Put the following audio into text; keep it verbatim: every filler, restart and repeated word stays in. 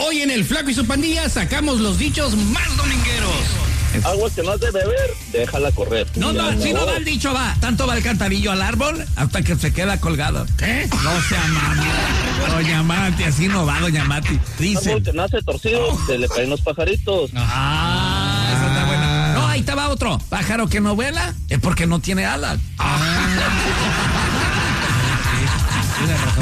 Hoy en El Flaco y su pandilla sacamos los dichos más domingueros. Agua que no has de beber, déjala correr. No, no, si no va el dicho, va. Tanto va el cantarillo al árbol hasta que se queda colgado. ¿Qué? No sea mamá. Doña Mati, así no va, doña Mati. Dice. Árbol que nace torcido, oh. se le caen los pajaritos. Ah, esa está buena. No, ahí te va otro. Pájaro que no vuela es porque no tiene alas. Ah.